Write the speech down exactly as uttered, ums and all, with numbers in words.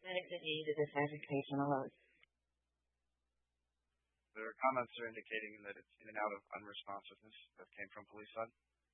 Medics that need this education alert. There are comments that are indicating that it's in and out of unresponsiveness that came from police side.